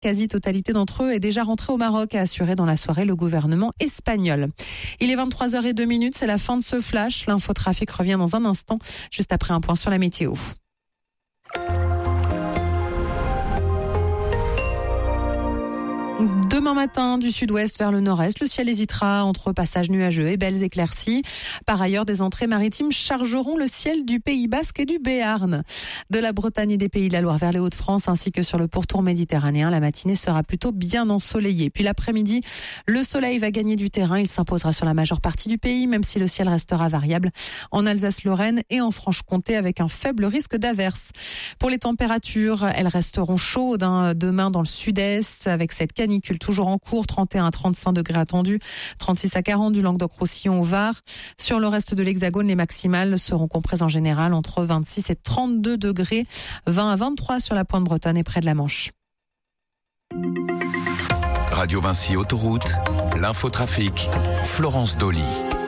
quasi-totalité d'entre eux est déjà rentrée au Maroc, a assuré dans la soirée le gouvernement espagnol. Il est 23h02, c'est la fin de ce flash. L'infotrafic revient dans un instant, juste après un point sur la météo. Demain matin, du sud-ouest vers le nord-est, le ciel hésitera entre passages nuageux et belles éclaircies. Par ailleurs, des entrées maritimes chargeront le ciel du Pays Basque et du Béarn. De la Bretagne et des Pays de la Loire vers les Hauts-de-France, ainsi que sur le pourtour méditerranéen, la matinée sera plutôt bien ensoleillée. Puis l'après-midi, le soleil va gagner du terrain. Il s'imposera sur la majeure partie du pays, même si le ciel restera variable en Alsace-Lorraine et en Franche-Comté avec un faible risque d'averse. Pour les températures, elles resteront chaudes demain dans le sud-est avec cette canicule toujours en cours, 31 à 35 degrés attendus, 36 à 40 du Languedoc-Roussillon au Var. Sur le reste de l'Hexagone, les maximales seront comprises en général entre 26 et 32 degrés, 20 à 23 sur la pointe bretonne et près de la Manche. Radio Vinci Autoroute, l'infotrafic, Florence Dolly.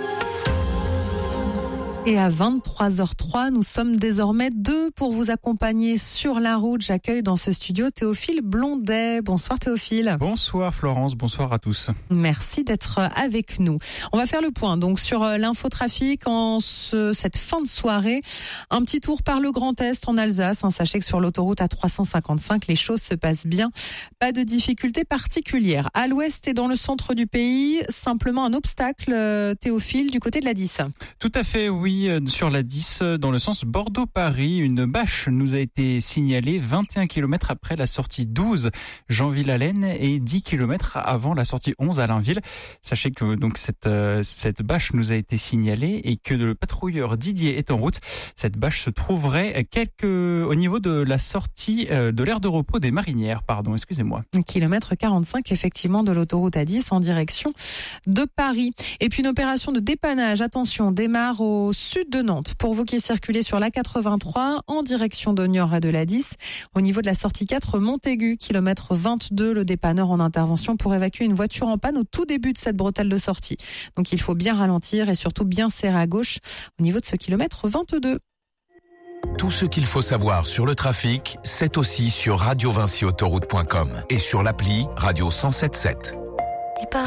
Et à 23h03, nous sommes désormais deux pour vous accompagner sur la route. J'accueille dans ce studio Théophile Blondet. Bonsoir Théophile. Bonsoir Florence, bonsoir à tous. Merci d'être avec nous. On va faire le point donc sur l'infotrafic cette fin de soirée. Un petit tour par le Grand Est en Alsace. Sachez que sur l'autoroute A355, les choses se passent bien. Pas de difficultés particulières. À l'ouest et dans le centre du pays, simplement un obstacle, Théophile, du côté de la 10. Tout à fait, oui. Sur la 10, dans le sens Bordeaux-Paris, une bâche nous a été signalée 21 km après la sortie 12 Jeanville-Allen et 10 km avant la sortie 11 Allainville. Sachez que donc cette bâche nous a été signalée et que le patrouilleur Didier est en route. Cette bâche se trouverait au niveau de la sortie de l'aire de repos des Marinières, excusez-moi. Kilomètre 45 effectivement de l'autoroute A10 en direction de Paris. Et puis une opération de dépannage, attention, démarre au sud de Nantes. Pour vous qui circulez sur l'A83 en direction de Niort et de la 10, au niveau de la sortie 4 Montaigu, kilomètre 22, le dépanneur en intervention pour évacuer une voiture en panne au tout début de cette bretelle de sortie. Donc il faut bien ralentir et surtout bien serrer à gauche au niveau de ce kilomètre 22. Tout ce qu'il faut savoir sur le trafic, c'est aussi sur radiovinciautoroute.com et sur l'appli Radio 107.7.